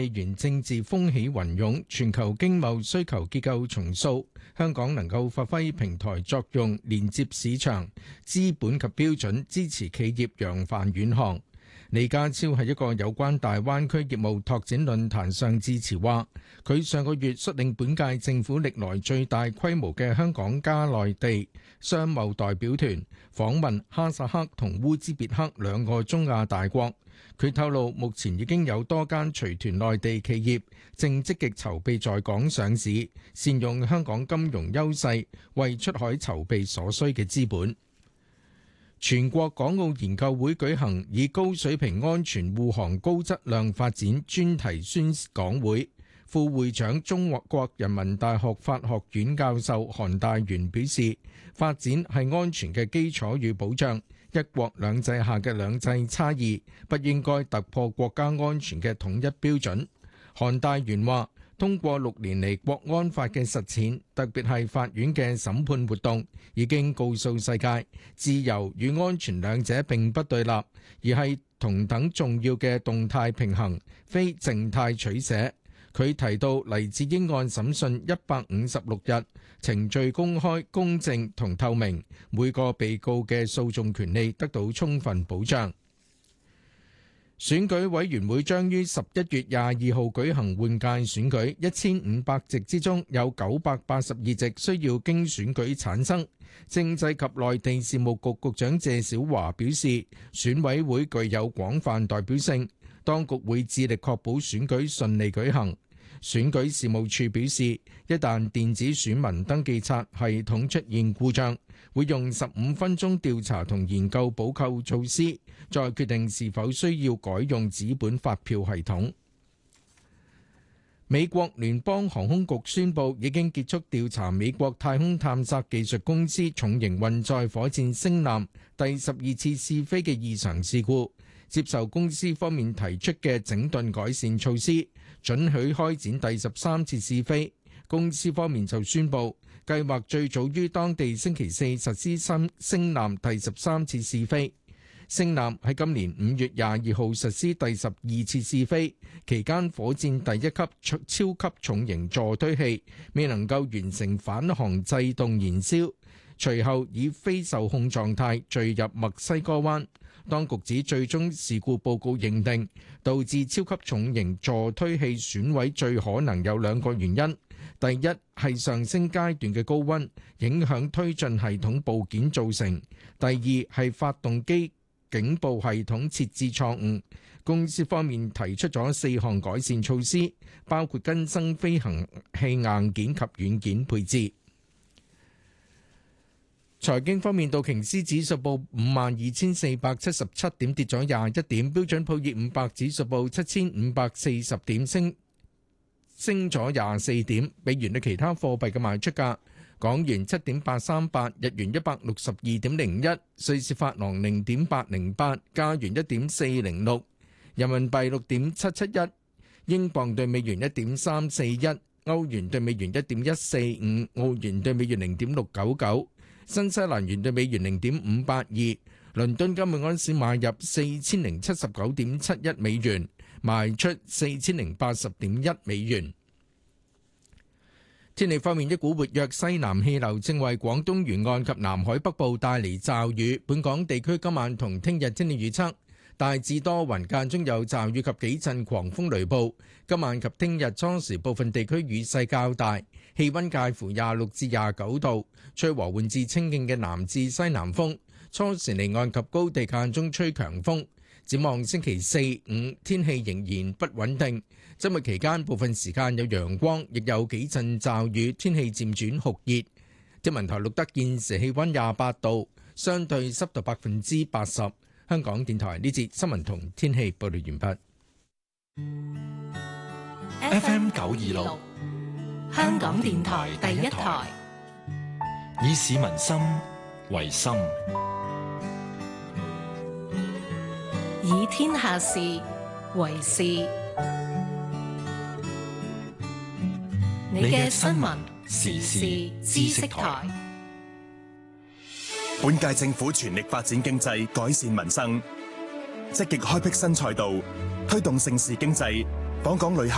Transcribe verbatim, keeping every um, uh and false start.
元政治風起雲湧，全球經貿需求結構重塑，香港能夠發揮平台作用，連接市場、資本及標準，支持企業揚帆遠航。李家超喺一個有關大灣區業務拓展論壇上致辭話，佢上個月率領本屆政府歷來最大規模嘅香港加內地商貿代表團訪問哈薩克同烏茲別克兩個中亞大國。佢透露，目前已經有多間隨團內地企業正積極籌備在港上市，善用香港金融優勢，為出海籌備所需嘅資本。全國港澳研究會舉行以高水平安全護航高質量發展專題宣講會，副會長中國人民大學法學院教授韓大元表示，發展係安全嘅基礎與保障，一國兩制下嘅兩制差異不應該突破國家安全嘅統一標準。韓大元話，通過六年嚟國安法嘅實踐，特別係法院嘅審判活動，已經告訴世界，自由與安全兩者並不對立，而係同等重要嘅動態平衡，非靜態取捨。佢提到黎智英案審訊一百五十六日，程序公開、公正同透明，每個被告嘅訴訟權利得到充分保障。選舉委員會將於十一月廿二號舉行換屆選舉，一千五百席之中有九百八十二席需要經選舉產生。政制及內地事務局局長謝小華表示，選委會具有廣泛代表性，當局會致力確保選舉順利舉行。選舉事務處表示，一旦電子選民登記冊系統出現故障，會用十五分鐘調查同研究補救措施，再決定是否需要改用紙本發票系統。美國聯邦航空局宣布已經結束調查美國太空探索技術公司重型運載火箭星艦第十二次試飛嘅異常事故，接受公司方面提出嘅整頓改善措施，准許開展第十三次試飛。公司方面就宣布，計劃最早於當地星期四實施新星艦第十三次試飛。星艦喺今年五月廿二號實施第十二次試飛，期間火箭第一級超級重型助推器未能夠完成返航制動燃燒，隨後以非受控狀態墜入墨西哥灣。當局指最終事故報告認定，導致超級重型助推器損毀最可能有兩個原因。第一係上升階段嘅高溫影響推進系統部件造成；第二係發動機警報系統設置錯誤。公司方面提出咗四項改善措施，包括更新飛行器硬件及軟件配置。財經方面，道瓊斯指數報五萬二千四百七十七點，跌咗廿一點；標準普爾五百指數報七千五百四十點，升升咗廿四點。美元對其他貨幣嘅賣出價：港元七點八三八，日元一百六十二點零一，瑞士法郎零點八零八，加元一點四零六，人民幣六點七七一，英鎊對美元一點三四一，歐元對美元一點一四五，澳元對美元零點六九九。新西蘭元對美元零點五八二，倫敦金每安士買入四千零七十九點七一美元，賣出四千零八十點一美元。天氣方面，一股活躍西南氣流正為廣東沿岸及南海北部帶嚟驟雨。本港地區今晚同聽日天氣預測大致多雲，間中有驟雨及幾陣狂風雷暴。今晚及聽日初時部分地區雨勢較大，氣溫介乎廿六至廿九度，吹和緩至清勁嘅南至西南風。初時離岸及高地間中吹強風。展望星期四、五天氣仍然不穩定，周末期間部分時間有陽光，亦有幾陣驟雨，天氣漸轉酷熱。天文台錄得現時氣溫廿八度，相對濕度百分之八十。香港電台呢節新聞同天氣報道完畢。 F M 九二六，香港電台第一台，以市民心為心， 以天下事為事。你嘅新聞時事知識台。 本屆政府全力發展經濟，改善民生，積極開闢新賽道，推動盛事經濟，訪港旅客